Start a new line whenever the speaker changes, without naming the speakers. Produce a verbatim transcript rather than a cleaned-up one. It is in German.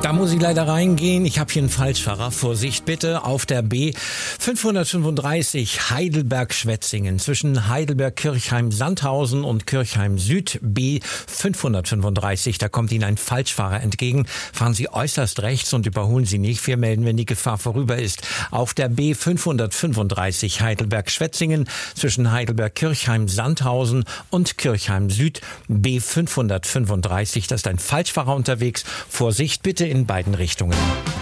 Da muss ich leider reingehen. Ich habe hier einen Falschfahrer. Vorsicht bitte auf der B fünfhundertfünfunddreißig Heidelberg-Schwetzingen zwischen Heidelberg-Kirchheim-Sandhausen und Kirchheim-Süd B fünfhundertfünfunddreißig. Da kommt Ihnen ein Falschfahrer entgegen. Fahren Sie äußerst rechts und überholen Sie nicht. Wir melden, wenn die Gefahr vorüber ist. Auf der B fünfhundertfünfunddreißig Heidelberg-Schwetzingen zwischen Heidelberg-Kirchheim-Sandhausen und Kirchheim-Süd B fünfhundertfünfunddreißig. Da ist ein Falschfahrer unterwegs. Vorsicht bitte in beiden Richtungen.